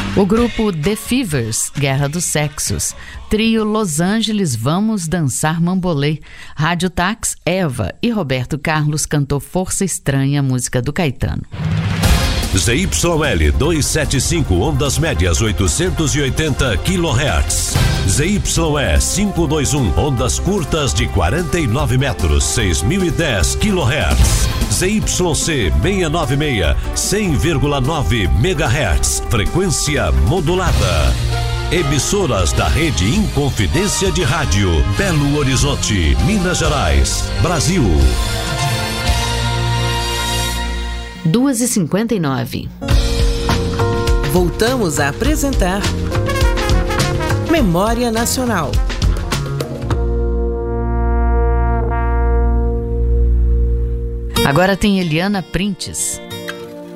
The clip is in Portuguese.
O grupo The Fevers, Guerra dos Sexos. Trio Los Angeles, Vamos Dançar Mambolê. Rádio Táxi, Eva. E Roberto Carlos cantou Força Estranha, música do Caetano. ZYL 275, ondas médias 880 kHz. ZYE 521, ondas curtas de 49 metros, 6010 kHz. ZYC 696, 100,9 MHz, frequência modulada. Emissoras da Rede Inconfidência de Rádio, Belo Horizonte, Minas Gerais, Brasil. 2h59. Voltamos a apresentar Memória Nacional. Agora tem Eliana Printes.